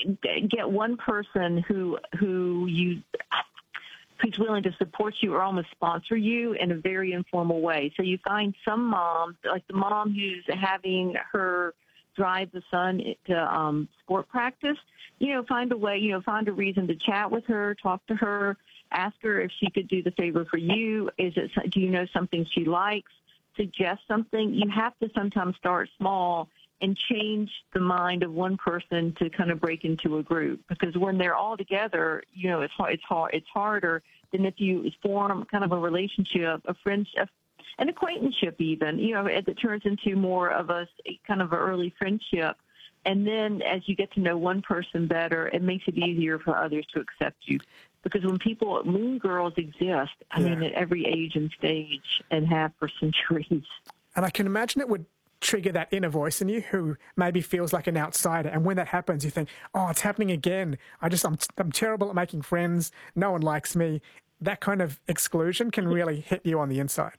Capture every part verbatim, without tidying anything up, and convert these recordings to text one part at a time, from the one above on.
get one person who who you who's willing to support you or almost sponsor you in a very informal way. So you find some moms, like the mom who's having her drive the son to um, sport practice, you know, find a way, you know, find a reason to chat with her, talk to her, ask her if she could do the favor for you. Is it, do you know something she likes? Suggest something. You have to sometimes start small and change the mind of one person to kind of break into a group, because when they're all together, you know, it's hard, it's hard, it's harder than if you form kind of a relationship, a friendship, an acquaintanceship even, you know, it, it turns into more of a kind of an early friendship. And then as you get to know one person better, it makes it easier for others to accept you. Because when people, mean girls exist, I yeah. mean, at every age and stage and have for centuries. And I can imagine it would trigger that inner voice in you who maybe feels like an outsider. And when that happens, you think, oh, it's happening again. I just, I'm, I'm terrible at making friends. No one likes me. That kind of exclusion can really hit you on the inside.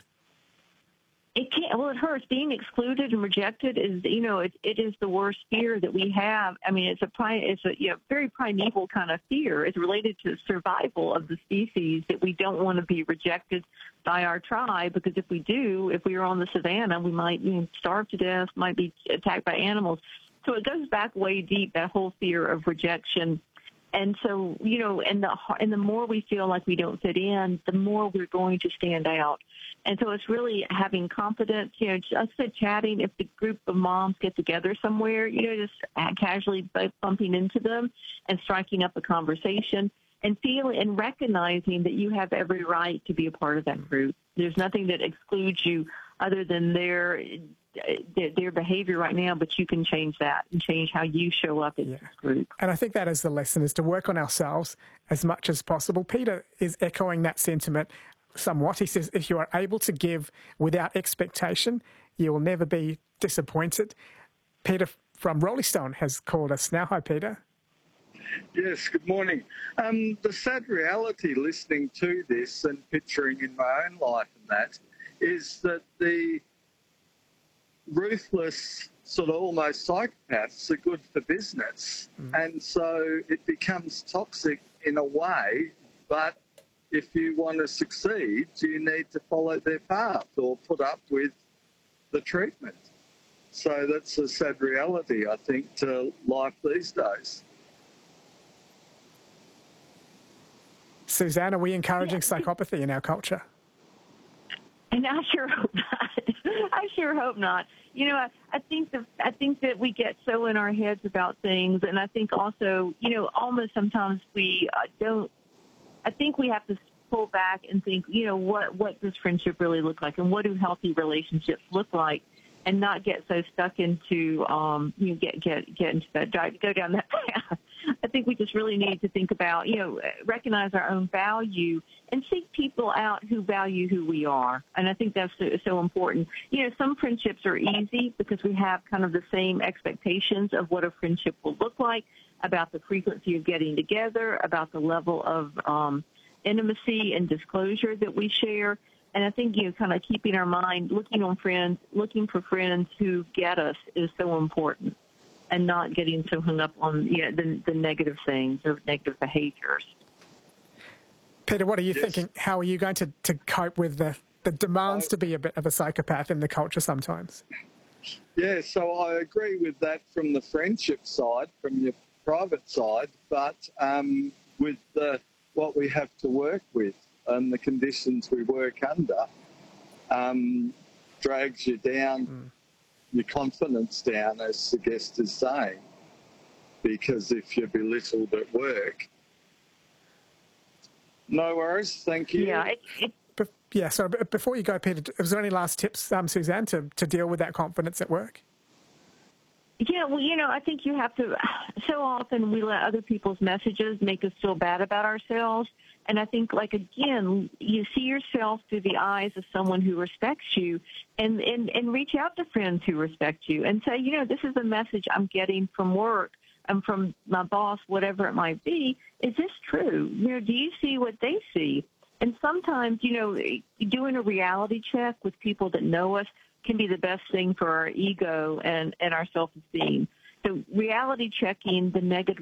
It can't, well, it hurts. Being excluded and rejected is, you know, it, it is the worst fear that we have. I mean, it's a, it's a you know, very primeval kind of fear. It's related to survival of the species, that we don't want to be rejected by our tribe, because if we do, if we are on the savannah, we might you know, starve to death, might be attacked by animals. So it goes back way deep, that whole fear of rejection. And so, you know, and the and the more we feel like we don't fit in, the more we're going to stand out. And so it's really having confidence, you know, just said chatting. If the group of moms get together somewhere, you know, just casually bumping into them and striking up a conversation and feeling and recognizing that you have every right to be a part of that group. There's nothing that excludes you other than their their, their behavior right now, but you can change that and change how you show up in yeah. this group. And I think that is the lesson, is to work on ourselves as much as possible. Peter is echoing that sentiment somewhat. He says, if you are able to give without expectation, you will never be disappointed. Peter from Rolling Stone has called us now. Hi, Peter. Yes, good morning. Um, the sad reality listening to this and picturing in my own life and that is that the ruthless sort of almost psychopaths are good for business. Mm. And so it becomes toxic in a way, but if you want to succeed, you need to follow their path or put up with the treatment. So that's a sad reality, I think, to life these days. Suzanne, are we encouraging psychopathy in our culture? And I sure hope not. I sure hope not. You know, I, I think that I think that we get so in our heads about things, and I think also, you know, almost sometimes we uh, don't. I think we have to pull back and think, you know, what what does friendship really look like, and what do healthy relationships look like, and not get so stuck into, um, you know, get get get into that go down that path. I think we just really need to think about, you know, recognize our own value and seek people out who value who we are. And I think that's so, so important. You know, some friendships are easy because we have kind of the same expectations of what a friendship will look like, about the frequency of getting together, about the level of um, intimacy and disclosure that we share. And I think, you know, kind of keeping our mind, looking on friends, looking for friends who get us is so important, and not getting so hung up on you know, the, the negative things or negative behaviors. Peter, what are you yes. thinking? How are you going to, to cope with the, the demands uh, to be a bit of a psychopath in the culture sometimes? Yeah, so I agree with that from the friendship side, from your private side, but um, with the, what we have to work with and the conditions we work under um, drags you down, mm. your confidence down, as the guest is saying, because if you're belittled at work. No worries, thank you. Yeah, it, it, Be- yeah. So before you go, Peter, is there any last tips, um, Suzanne, to, to deal with that confidence at work? Yeah, well, you know, I think you have to, so often we let other people's messages make us feel bad about ourselves. And I think, like, again, you see yourself through the eyes of someone who respects you, and, and, and reach out to friends who respect you and say, you know, this is a message I'm getting from work and from my boss, whatever it might be. Is this true? You know, do you see what they see? And sometimes, you know, doing a reality check with people that know us can be the best thing for our ego and, and our self-esteem. So reality checking the negative